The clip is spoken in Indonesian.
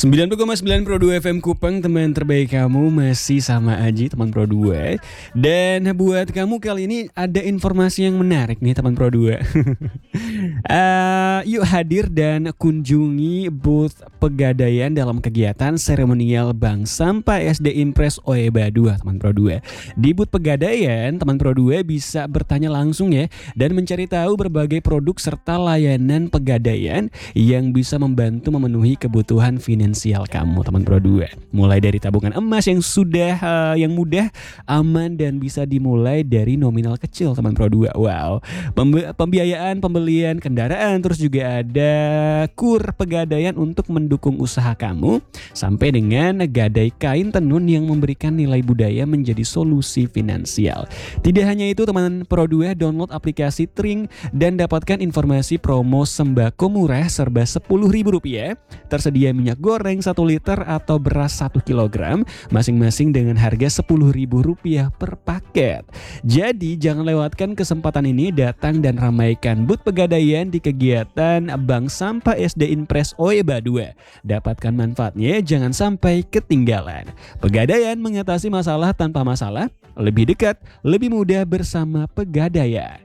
90,9 Pro 2 FM Kupang, teman terbaik kamu masih sama Aji, teman Pro 2. Dan buat kamu kali ini ada informasi yang menarik nih teman Pro 2. Yuk hadir dan kunjungi booth Pegadaian dalam kegiatan seremonial Bank Sampah SD Impres OEBA 2 teman Pro 2. Di booth Pegadaian, teman Pro 2 bisa bertanya langsung ya dan mencari tahu berbagai produk serta layanan Pegadaian yang bisa membantu memenuhi kebutuhan finansial kamu teman Pro 2. Mulai dari tabungan emas yang sudah yang mudah, aman dan bisa dimulai dari nominal kecil teman Pro 2. Wow. Pembiayaan pembelian kendaraan, terus juga ada kur Pegadaian untuk mendukung usaha kamu, sampai dengan gadai kain tenun yang memberikan nilai budaya menjadi solusi finansial. Tidak hanya itu teman Pro 2, download aplikasi Tring dan dapatkan informasi promo sembako murah serba Rp10.000. Tersedia minyak goreng 1 liter atau beras 1 kilogram, masing-masing dengan harga Rp10.000 per paket. Jadi jangan lewatkan kesempatan ini, datang dan ramaikan booth Pegadaian di kegiatan Bank Sampah SD Impres OEBA 2. Dapatkan manfaatnya, jangan sampai ketinggalan. Pegadaian mengatasi masalah tanpa masalah, lebih dekat, lebih mudah bersama Pegadaian.